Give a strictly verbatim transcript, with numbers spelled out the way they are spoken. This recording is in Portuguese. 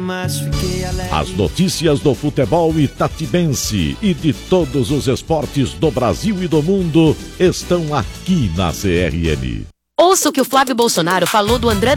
mas fiquei alegre. As notícias do futebol itatibense e de todos os esportes do Brasil e do mundo estão aqui na C R N. Ouça o que o Flávio Bolsonaro falou do André